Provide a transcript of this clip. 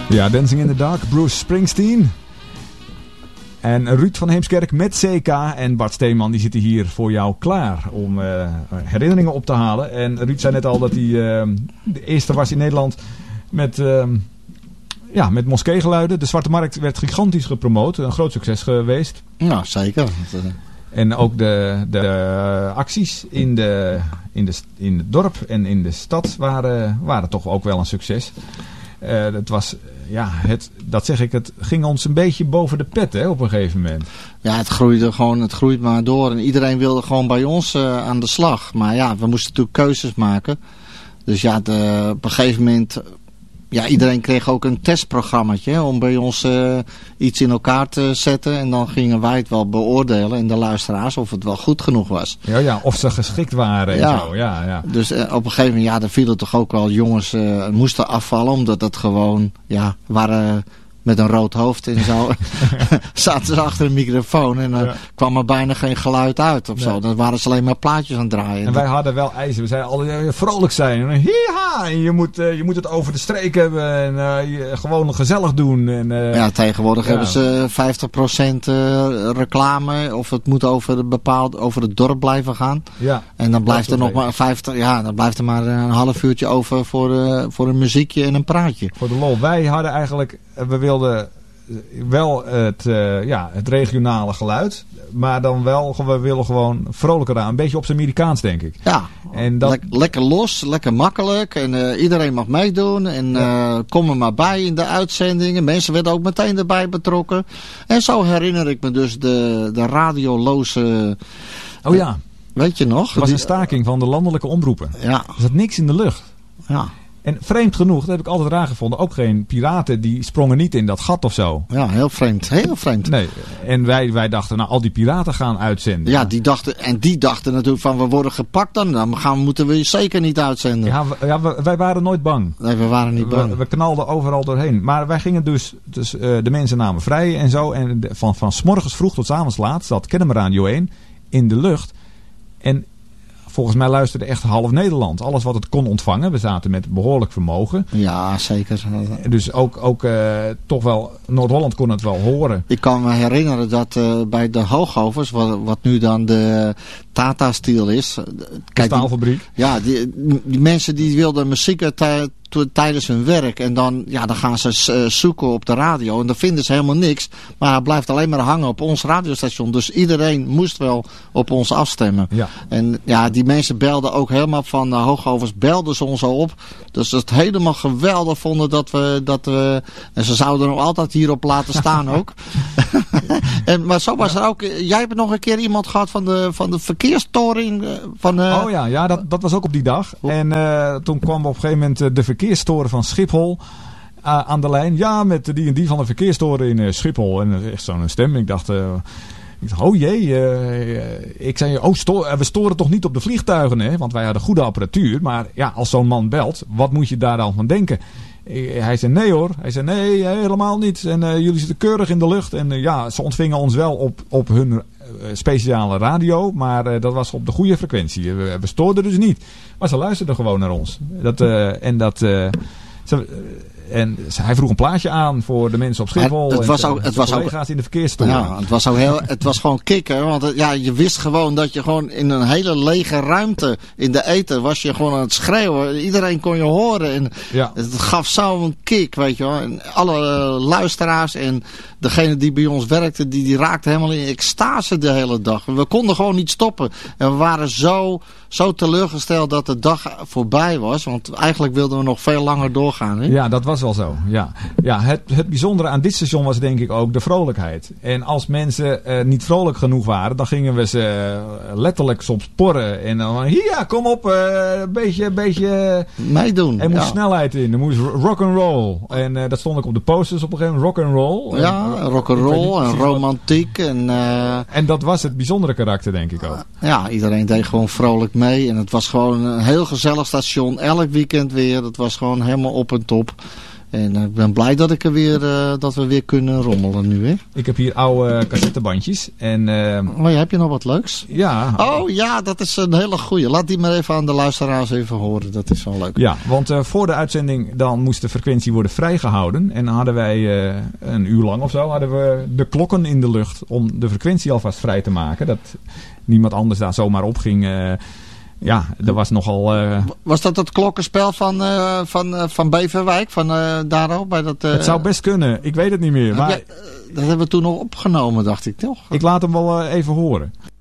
Ja, Dancing in the Dark, Bruce Springsteen. En Ruud van Heemskerk met CK en Bart Steeman, die zitten hier voor jou klaar om herinneringen op te halen. En Ruud zei net al dat hij de eerste was in Nederland met moskeegeluiden. De Zwarte Markt werd gigantisch gepromoot, een groot succes geweest. Nou, zeker. En ook de acties in het dorp en in de stad waren toch ook wel een succes. Het was, het ging ons een beetje boven de pet, hè, op een gegeven moment. Ja, het groeit maar door. En iedereen wilde gewoon bij ons aan de slag. Maar ja, we moesten natuurlijk keuzes maken. Dus ja, op een gegeven moment... Ja, iedereen kreeg ook een testprogrammaatje om bij ons iets in elkaar te zetten. En dan gingen wij het wel beoordelen in de luisteraars of het wel goed genoeg was. Ja, of ze geschikt waren en zo. Ja. Dus op een gegeven moment, er vielen toch ook wel jongens moesten afvallen. Omdat het gewoon, waren met een rood hoofd en zo. Zaten ze achter een microfoon en kwam er bijna geen geluid uit of zo. Dan waren ze alleen maar plaatjes aan het draaien. En wij hadden wel eisen. We zeiden altijd vrolijk zijn. En hiha! En je moet het over de streek hebben en gewoon gezellig doen. En, tegenwoordig hebben ze 50% reclame of het moet over het dorp blijven gaan. Ja. En dan blijft er nog maar 50. Ja, dan blijft er maar een half uurtje over voor een muziekje en een praatje. Voor de lol. Wij hadden eigenlijk, we wilden wel het regionale geluid, maar dan wel, we willen gewoon vrolijker aan. Een beetje op zijn Amerikaans, denk ik. Ja, en lekker los, lekker makkelijk. En iedereen mag meedoen. En kom er maar bij in de uitzendingen. Mensen werden ook meteen erbij betrokken. En zo herinner ik me dus de radioloze... weet je nog? Er was een staking van de landelijke omroepen. Ja. Er zat niks in de lucht. Ja. En vreemd genoeg, dat heb ik altijd raar gevonden, ook geen piraten die sprongen niet in dat gat of zo. Ja, heel vreemd. Heel vreemd. Nee, en wij dachten, al die piraten gaan uitzenden. Ja, die dachten natuurlijk van, we worden gepakt dan moeten we zeker niet uitzenden. Ja, wij waren nooit bang. Nee, we waren niet bang. We knalden overal doorheen. Maar wij gingen dus de mensen namen vrij en zo. En van 's morgens vroeg tot 's avonds laat zat Kennemer Radio 1 in de lucht. En volgens mij luisterde echt half Nederland. Alles wat het kon ontvangen. We zaten met behoorlijk vermogen. Ja, zeker. Dus ook toch wel... Noord-Holland kon het wel horen. Ik kan me herinneren dat bij de Hoogovens, wat nu dan de Tata Steel is. De staalfabriek. Die mensen die wilden muziek tijdens hun werk. En dan gaan ze zoeken op de radio. En dan vinden ze helemaal niks. Maar hij blijft alleen maar hangen op ons radiostation. Dus iedereen moest wel op ons afstemmen. Ja. En die mensen belden ook helemaal van Hoogovens. Belden ze ons al op. Dus het helemaal geweldig vonden dat we en ze zouden er nog altijd hierop laten staan ook. Maar zo was er ook. Jij hebt nog een keer iemand gehad van de verkeersstoring. Dat was ook op die dag. En toen kwam op een gegeven moment de verkeerstoren van Schiphol aan de lijn. Ja, met die en die van de verkeerstoren in Schiphol. En echt zo'n stem. Ik dacht, oh jee. Ik zei, we storen toch niet op de vliegtuigen, hè? Want wij hadden goede apparatuur. Maar als zo'n man belt, wat moet je daar dan van denken? Hij zei nee hoor. Hij zei nee, helemaal niet. En jullie zitten keurig in de lucht. En ze ontvingen ons wel op hun speciale radio. Maar dat was op de goede frequentie. We stoorden dus niet. Maar ze luisterden gewoon naar ons. En hij vroeg een plaatje aan voor de mensen op Schiphol. Het was collega's in de verkeerstoren. Ja, het was gewoon kicken. Want je wist gewoon dat je gewoon in een hele lege ruimte in de eten was je gewoon aan het schreeuwen. Iedereen kon je horen. En het gaf zo'n kick, weet je wel. En alle luisteraars en degene die bij ons werkte, die raakten helemaal in extase de hele dag. We konden gewoon niet stoppen. En we waren zo teleurgesteld dat de dag voorbij was. Want eigenlijk wilden we nog veel langer doorgaan. Hè? Ja, dat was wel zo. Ja, het bijzondere aan dit station was denk ik ook de vrolijkheid. En als mensen niet vrolijk genoeg waren, dan gingen we ze letterlijk soms porren. En dan, kom op, een beetje meedoen. Er moest snelheid in. Er moest rock'n'roll. En dat stond ook op de posters op een gegeven moment. Rock'n'roll. Ja, rock'n'roll en romantiek. En dat was het bijzondere karakter denk ik ook. Iedereen deed gewoon vrolijk mee. En het was gewoon een heel gezellig station. Elk weekend weer. Het was gewoon helemaal op en top. En ik ben blij dat dat we weer kunnen rommelen nu, hè? Ik heb hier oude cassettebandjes. En, heb je nog wat leuks? Ja. Oh ja, dat is een hele goeie. Laat die maar even aan de luisteraars even horen. Dat is wel leuk. Ja, want voor de uitzending dan moest de frequentie worden vrijgehouden. En dan hadden wij een uur lang of zo hadden we de klokken in de lucht om de frequentie alvast vrij te maken. Dat niemand anders daar zomaar op ging. Ja, er was nogal... Was dat het klokkenspel van Beverwijk? Van daarop? Bij dat, het zou best kunnen. Ik weet het niet meer. Maar dat hebben we toen nog opgenomen, dacht ik, toch? Ik laat hem wel even horen.